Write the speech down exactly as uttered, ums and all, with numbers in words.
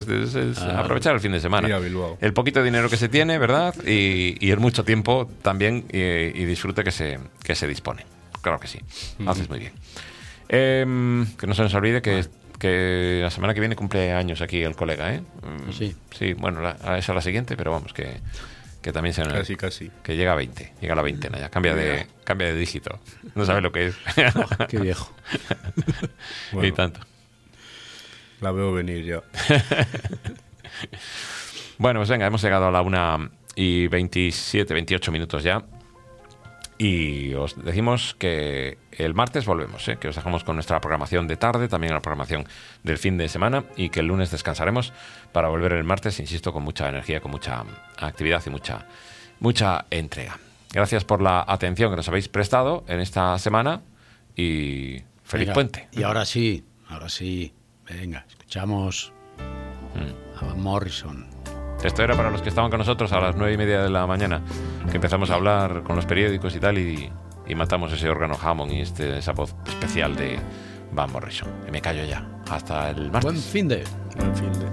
Es, es Ah, aprovechar el fin de semana. ir a Bilbao. El poquito dinero que se tiene, ¿verdad? Y, y el mucho tiempo también y, y disfrute que se, que se dispone. Claro que sí. Haces muy bien. Eh, que no se nos olvide que, que la semana que viene cumple años aquí el colega, ¿eh? Mm, Sí. Sí, bueno, la, a esa la siguiente, pero vamos, que, que también se Casi, casi. que llega a veinte, llega a la veintena ya, cambia de, cambia de dígito. No sabe lo que es. Qué viejo. Y Bueno. tanto. La veo venir ya. Bueno, pues venga, hemos llegado a la una y veintisiete, veintiocho minutos ya. Y os decimos que el martes volvemos, ¿eh? Que os dejamos con nuestra programación de tarde, también la programación del fin de semana, y que el lunes descansaremos para volver el martes, insisto, con mucha energía, con mucha actividad y mucha, mucha entrega. Gracias por la atención que nos habéis prestado en esta semana y feliz Venga, puente. Y ahora sí, ahora sí. Venga, escuchamos a Van Morrison. Esto era para los que estaban con nosotros a las nueve y media de la mañana, que empezamos a hablar con los periódicos y tal, y, y matamos ese órgano Hammond y este, esa voz especial de Van Morrison. Y me callo ya. Hasta el martes. Buen fin de. Buen fin de.